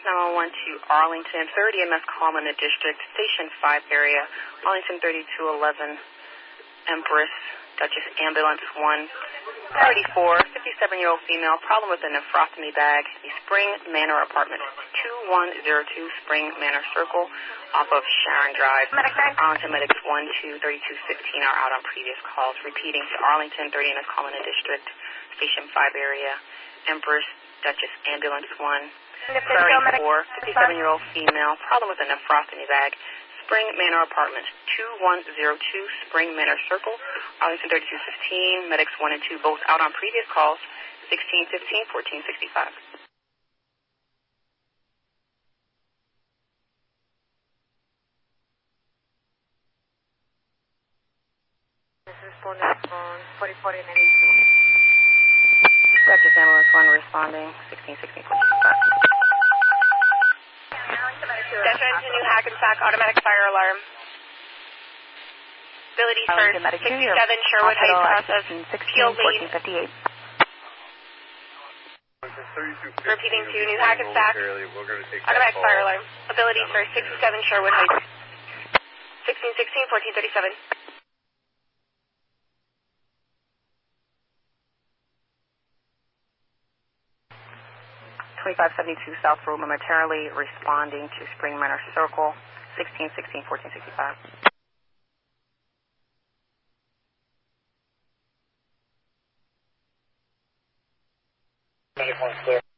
911 to Arlington, 30 MS call in the district, Station 5 area, Arlington 3211, Empress, Duchess Ambulance 134, 57-year-old female, problem with a nephrostomy bag, the Spring Manor Apartment, 2102 Spring Manor Circle, off of Sharon Drive. Arlington Medics 1 2 3215 are out on previous calls. Repeating to Arlington, 30 MS call in the district, Station 5 area, Empress, Duchess Ambulance 134, 57-year-old female, problem with a nephrostomy bag, Spring Manor Apartment, 2102 Spring Manor Circle, Arlington 3215, Medics 1 and 2, both out on previous calls, 1615, 1465. This is phone 404092. Duchess Ambulance 1 responding, 1616, 1465. Detriment to New Hackensack, automatic fire alarm. Ability for 67 Sherwood Heights process, Field Lane. 1458. Repeating to New Hackensack, automatic fire alarm. Ability for 67 Sherwood Heights. 1616, 1437. 2572 South Road, momentarily responding to Spring Manor Circle, 1616, 1465. Medic 1 clear.